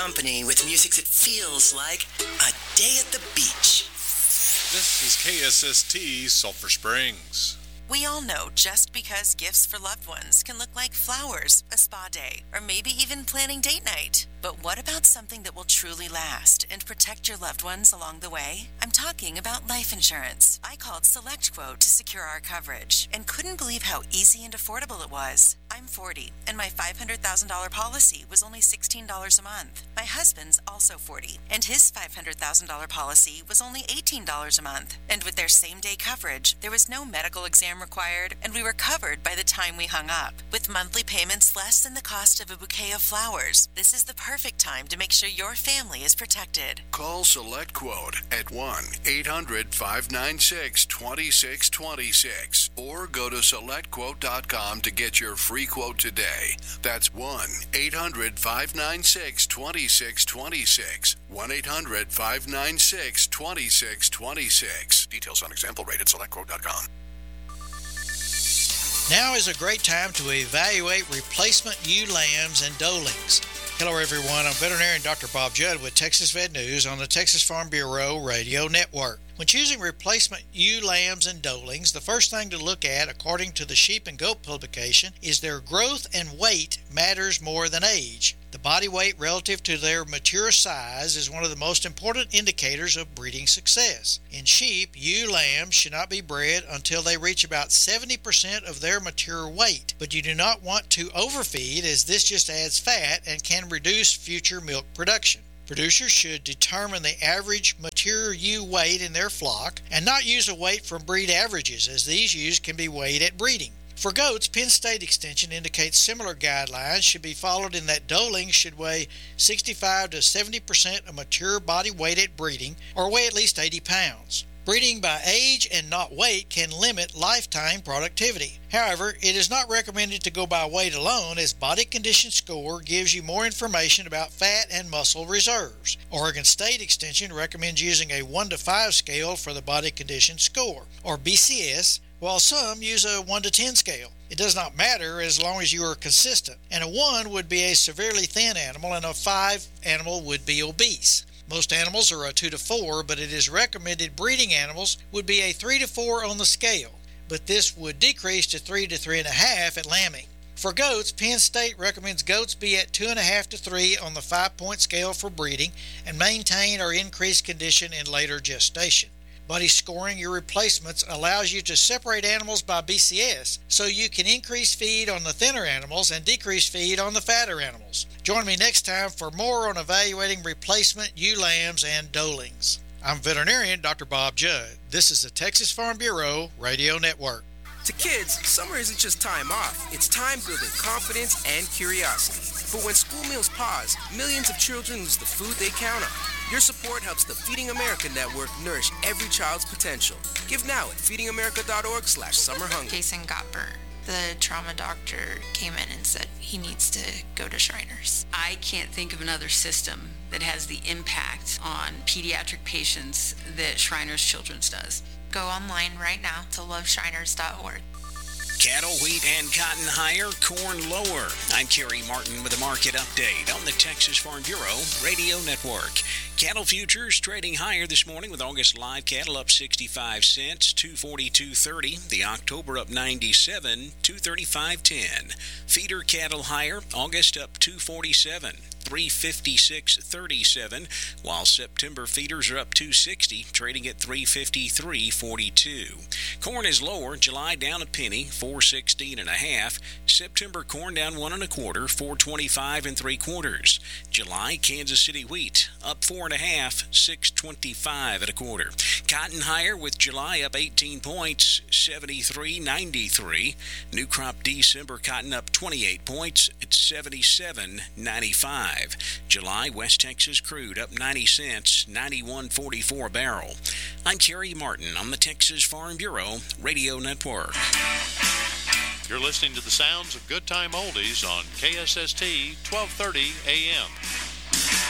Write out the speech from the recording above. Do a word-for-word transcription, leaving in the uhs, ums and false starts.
company with music that feels like a day at the beach. This is K S S T Sulphur Springs. We all know just because gifts for loved ones can look like flowers, a spa day, or maybe even planning date night. But what about something that will truly last and protect your loved ones along the way? I'm talking about life insurance. I called SelectQuote to secure our coverage and couldn't believe how easy and affordable it was. I'm forty, and my five hundred thousand dollars policy was only sixteen dollars a month. My husband's also forty, and his five hundred thousand dollars policy was only eighteen dollars a month. And with their same-day coverage, there was no medical exam required, and we were covered by the time we hung up. With monthly payments less than the cost of a bouquet of flowers, this is the perfect time to make sure your family is protected. Call SelectQuote at one eight hundred five nine six two six two six or go to select quote dot com to get your free quote today. That's one eight hundred five nine six two six two six. one eight hundred five nine six two six two six. Details on example rate at select quote dot com. Now is a great time to evaluate replacement ewe lambs and doelings. Hello everyone, I'm veterinarian Doctor Bob Judd with Texas Vet News on the Texas Farm Bureau Radio Network. When choosing replacement ewe lambs and doelings, the first thing to look at, according to the Sheep and Goat publication, is their growth and weight matters more than age. The body weight relative to their mature size is one of the most important indicators of breeding success. In sheep, ewe lambs should not be bred until they reach about seventy percent of their mature weight, but you do not want to overfeed, as this just adds fat and can reduce future milk production. Producers should determine the average mature ewe weight in their flock and not use a weight from breed averages, as these ewes can be weighed at breeding. For goats, Penn State Extension indicates similar guidelines should be followed in that doelings should weigh sixty-five to seventy percent of mature body weight at breeding, or weigh at least eighty pounds. Breeding by age and not weight can limit lifetime productivity. However, it is not recommended to go by weight alone, as body condition score gives you more information about fat and muscle reserves. Oregon State Extension recommends using a one to five scale for the body condition score, or B C S, while some use a one to ten scale. It does not matter as long as you are consistent, and a one would be a severely thin animal and a five animal would be obese. Most animals are a two to four, but it is recommended breeding animals would be a three to four on the scale, but this would decrease to three to three point five at lambing. For goats, Penn State recommends goats be at two point five to three on the five-point scale for breeding and maintain or increase condition in later gestation. Buddy scoring your replacements allows you to separate animals by B C S, so you can increase feed on the thinner animals and decrease feed on the fatter animals. Join me next time for more on evaluating replacement ewe lambs and doelings. I'm veterinarian Doctor Bob Judd. This is the Texas Farm Bureau Radio Network. To kids, summer isn't just time off. It's time building confidence and curiosity. But when school meals pause, millions of children lose the food they count on. Your support helps the Feeding America Network nourish every child's potential. Give now at feeding america dot org slash summer hunger. Jason got burnt. The trauma doctor came in and said he needs to go to Shriners. I can't think of another system that has the impact on pediatric patients that Shriners Children's does. Go online right now to love shriners dot org. Cattle, wheat, and cotton higher, corn lower. I'm Kerry Martin with a market update on the Texas Farm Bureau Radio Network. Cattle futures trading higher this morning with August live cattle up sixty-five cents, two forty-two thirty. The October up ninety-seven, two thirty-five ten. Feeder cattle higher, August up two forty-seven. three fifty-six thirty-seven, while September feeders are up two sixty, trading at three fifty-three forty-two. Corn is lower, July down a penny, four sixteen and a half. September corn down one and a quarter, four twenty-five and three quarters. July Kansas City wheat up four and a half, six twenty-five and a quarter. Cotton higher with July up eighteen points, seventy-three ninety-three. New crop December cotton up twenty-eight points at seventy-seven ninety-five. July West Texas crude up ninety cents, ninety-one forty-four a barrel. I'm Kerry Martin on the Texas Farm Bureau Radio Network. You're listening to the sounds of Good Time Oldies on K S S T twelve thirty A M.